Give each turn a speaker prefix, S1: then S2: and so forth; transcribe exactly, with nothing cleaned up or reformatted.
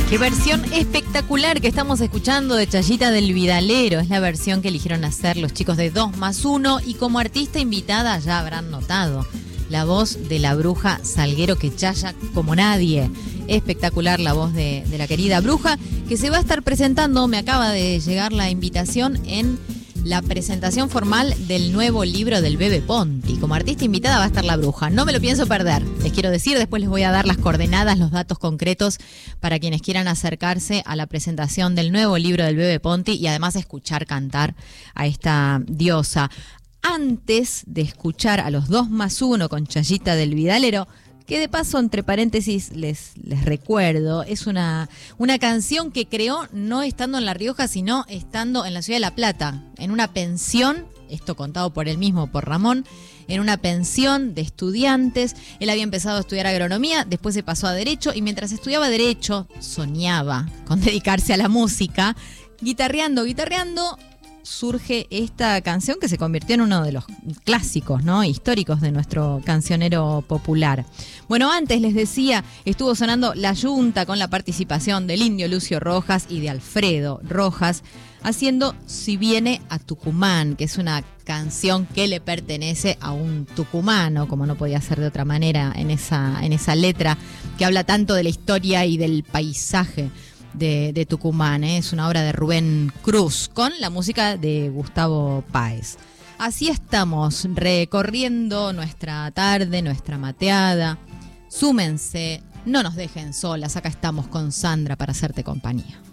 S1: Qué versión espectacular que estamos escuchando de Chayita del Vidalero. Es la versión que eligieron hacer los chicos de dos más uno y como artista invitada ya habrán notado la voz de la bruja Salguero que chaya como nadie. Espectacular la voz de, de la querida bruja que se va a estar presentando, me acaba de llegar la invitación en la presentación formal del nuevo libro del Bebe Ponti. Como artista invitada va a estar la bruja. No me lo pienso perder, les quiero decir. Después les voy a dar las coordenadas, los datos concretos para quienes quieran acercarse a la presentación del nuevo libro del Bebe Ponti y además escuchar cantar a esta diosa. Antes de escuchar a los dos más uno con Chayita del Vidalero, que de paso, entre paréntesis, les, les recuerdo, es una, una canción que creó no estando en La Rioja, sino estando en la ciudad de La Plata, en una pensión, esto contado por él mismo, por Ramón, en una pensión de estudiantes. Él había empezado a estudiar agronomía, después se pasó a Derecho, y mientras estudiaba Derecho, soñaba con dedicarse a la música, guitarreando, guitarreando, surge esta canción que se convirtió en uno de los clásicos, ¿no?, históricos de nuestro cancionero popular. Bueno, antes les decía, estuvo sonando La Yunta con la participación del indio Lucio Rojas y de Alfredo Rojas, haciendo Si viene a Tucumán, que es una canción que le pertenece a un tucumano, como no podía ser de otra manera en esa, en esa letra que habla tanto de la historia y del paisaje De, de Tucumán, ¿eh? Es una obra de Rubén Cruz con la música de Gustavo Páez. Así estamos recorriendo nuestra tarde, nuestra mateada. Súmense, no nos dejen solas, acá estamos con Sandra para hacerte compañía.